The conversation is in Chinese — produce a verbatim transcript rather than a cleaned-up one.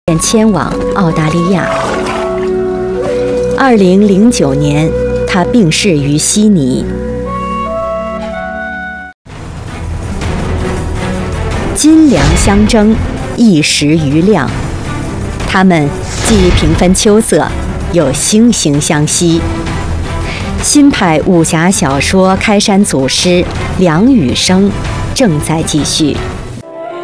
便迁往澳大利亚。二零零九年，他病逝于悉尼。金梁相争，一时瑜亮。他们既平分秋色，又惺惺相惜。新派武侠小说开山祖师梁羽生正在继续。